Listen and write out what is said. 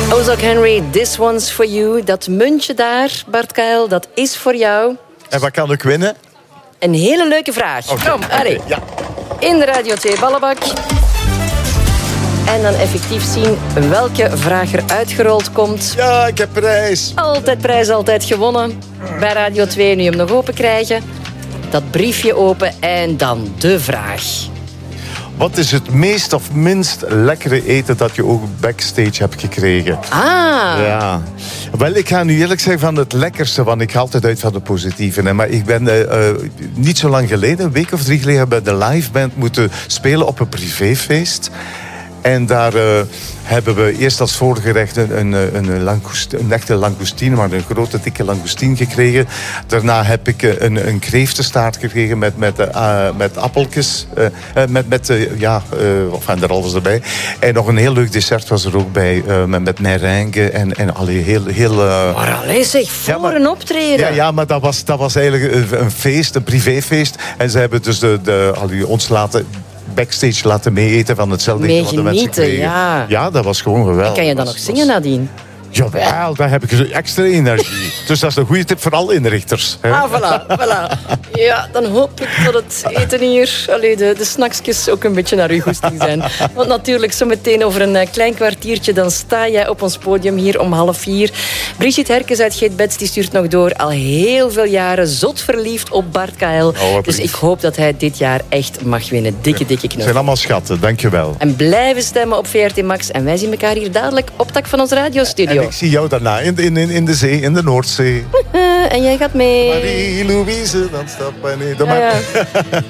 Ozark Henry, this one's for you. Dat muntje daar, Bart Kuijl, dat is voor jou. En wat kan ik winnen? Een hele leuke vraag. Okay. Kom, allee. Ja. In de Radio 2 ballenbak. En dan effectief zien welke vraag er uitgerold komt. Ja, ik heb prijs. Altijd prijs, altijd gewonnen. Bij Radio 2 nu hem nog open krijgen. Dat briefje open en dan de vraag. Wat is het meest of minst lekkere eten dat je ook backstage hebt gekregen? Ja. Wel, ik ga nu eerlijk zeggen van het lekkerste, want ik ga altijd uit van de positieve. Hè. Maar ik ben niet zo lang geleden, een week of 3 geleden, bij de live band moeten spelen op een privéfeest. En daar hebben we eerst als voorgerecht een echte langoustine, maar een grote dikke langoustine gekregen. Daarna heb ik een kreeftenstaart gekregen met appeltjes. En er alles erbij. En nog een heel leuk dessert was er ook bij, met meringue en heel... Maar allee zeg, voor een optreden. Ja, maar dat was eigenlijk een feest, een privéfeest. En ze hebben dus ons backstage laten meeeten van hetzelfde wat de mensen kregen. Ja. Ja, dat was gewoon geweldig. En kan je dan nog zingen nadien? Jawel, daar heb ik extra energie. Dus dat is een goede tip voor alle inrichters. Hè? Voilà. Ja, dan hoop ik dat het eten hier, de snacksjes ook een beetje naar uw goesting zijn. Want natuurlijk, zo meteen over een klein kwartiertje, dan sta jij op ons podium hier om 3:30. Brigitte Herkens uit Geetbeds, die stuurt nog door. Al heel veel jaren zot verliefd op Bart Kuijl. Dus ik hoop dat hij dit jaar echt mag winnen. Dikke knuffel. Het zijn allemaal schatten, dankjewel. En blijven stemmen op VRT Max. En wij zien elkaar hier dadelijk op tak van ons radiostudio. En ik zie jou daarna in de zee, in de Noordzee. En jij gaat mee. Marie-Louise, dan stappen we niet.